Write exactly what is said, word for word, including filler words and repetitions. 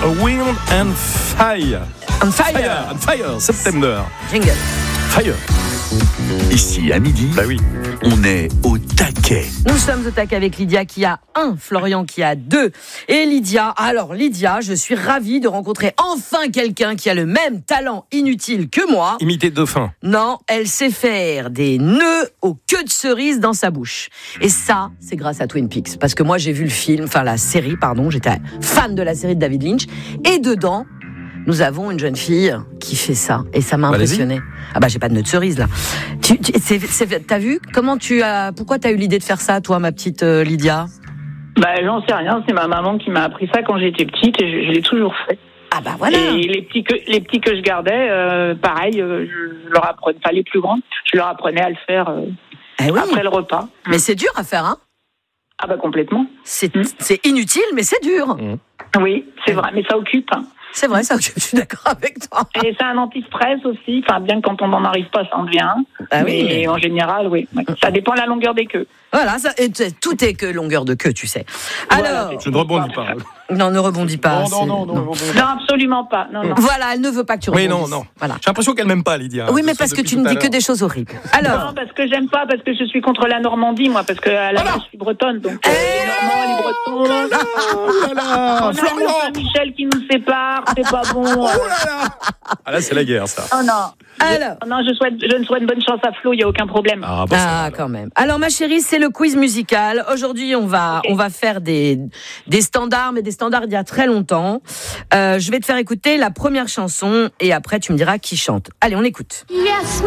Wind and Fire. On fire. Fire, and Fire, September. Jingle. Fire. Ici, à midi, Bah oui. on est au taquet. Nous sommes au taquet avec Lydia qui a un, Florian qui a deux. Et Lydia, alors Lydia, je suis ravie de rencontrer enfin quelqu'un qui a le même talent inutile que moi. Imiter dauphin. Non, elle sait faire des nœuds aux queues de cerise dans sa bouche. Et ça, c'est grâce à Twin Peaks. Parce que moi, j'ai vu le film, enfin la série, pardon, j'étais fan de la série de David Lynch. Et dedans, nous avons une jeune fille qui fait ça. Et ça m'a Bah, impressionné. Ah bah, j'ai pas de nœud de cerise, là. Tu, tu, c'est, c'est, t'as vu comment tu as, pourquoi t'as eu l'idée de faire ça, toi, ma petite euh, Lydia? Bah, j'en sais rien, c'est ma maman qui m'a appris ça quand j'étais petite et je, je l'ai toujours fait. Ah bah voilà. Et les petits que, les petits que je gardais, euh, pareil, euh, je leur apprenais, enfin les plus grands, je leur apprenais à le faire euh, Eh oui. après le repas. Mais c'est dur à faire, hein. Ah bah complètement. C'est, Mm. c'est inutile, mais c'est dur. Mmh. Oui, c'est vrai, mais ça occupe. Hein. C'est vrai, ça, je suis d'accord avec toi. Et c'est un anti-stress aussi, enfin bien que quand on n'en arrive pas, ça en devient un. Ah oui, mais mais- en général, oui. Ouais. Ça dépend de la longueur des queues. Voilà, ça, et t- tout est que longueur de queue, tu sais. Voilà, Alors, Je ne rebondis pas. non, ne rebondis pas. Non, c'est- non, non, non, non. Non, absolument pas. Non, non. Voilà, elle ne veut pas que tu Oui, rebondisses. non, non. Voilà. J'ai l'impression qu'elle m'aime pas, Lydia. Oui, Je mais sens parce que depuis tu tout ne à dis que l'heure. des choses horribles. Non, Alors, parce que j'aime pas, parce que je suis contre la Normandie, moi, parce que à la Voilà. base, je suis bretonne, donc euh, les Normands, les Bretons. Oh là là, On a Florian. le Saint-Michel qui nous sépare, c'est pas bon. Oh là là. Ah là, c'est la guerre, ça. Oh non. alors. Oh non, je souhaite, je ne souhaite bonne chance à Flo, il y a aucun problème. Ah, bah, ça va, Ah, alors. quand même. Alors, ma chérie, c'est le quiz musical. Aujourd'hui, on va, Ok. on va faire des, des standards, mais des standards d'il y a très longtemps. Euh, je vais te faire écouter la première chanson et après, tu me diras qui chante. Allez, on écoute. Yes,